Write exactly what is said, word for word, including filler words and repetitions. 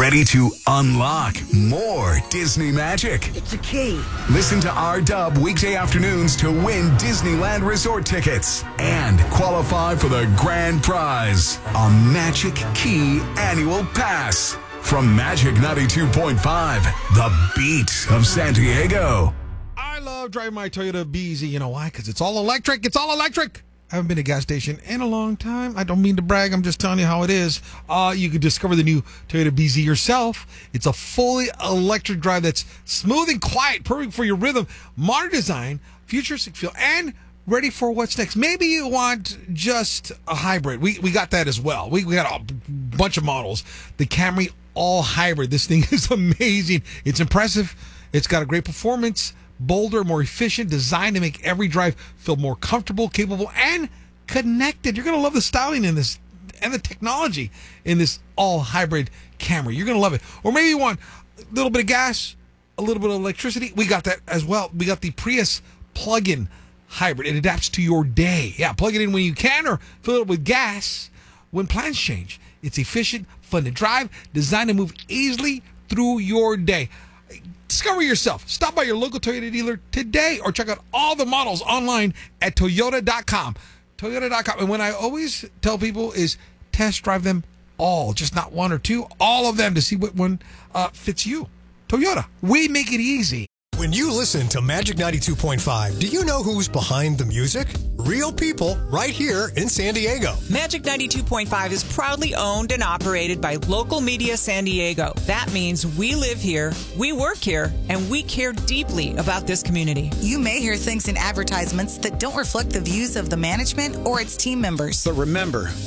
Ready to unlock more Disney magic? It's a key. Listen to R-Dub weekday afternoons to win Disneyland Resort tickets and qualify for the grand prize, a Magic Key Annual Pass. From Magic ninety-two point five, the beat of San Diego. I love driving my Toyota B Z. You know why? Because it's all electric. It's all electric. I haven't been to a gas station in a long time. I don't mean to brag. I'm just telling you how it is. Uh, you can discover the new Toyota B Z yourself. It's a fully electric drive that's smooth and quiet, perfect for your rhythm, modern design, futuristic feel, and ready for what's next. Maybe you want just a hybrid. We we got that as well. We, we got a bunch of models. The Camry all hybrid. This thing is amazing. It's impressive. It's got a great performance, bolder, more efficient, designed to make every drive feel more comfortable, capable, and connected. You're going to love the styling in this and the technology in this all hybrid Camry. You're going to love it. Or maybe you want a little bit of gas, a little bit of electricity. We got that as well. We got the Prius plug-in hybrid. It adapts to your day. Yeah, plug it in when you can or fill it with gas when plans change. It's efficient, fun to drive, designed to move easily through your day. Discover yourself. Stop by your local Toyota dealer today or check out all the models online at toyota dot com. toyota dot com. And when I always tell people is test drive them all, just not one or two, all of them to see what one uh, fits you. Toyota, we make it easy. When you listen to Magic ninety-two point five, do you know who's behind the music? Real people right here in San Diego. Magic ninety-two point five is proudly owned and operated by Local Media San Diego. That means we live here, we work here, and we care deeply about this community. You may hear things in advertisements that don't reflect the views of the management or its team members. But remember,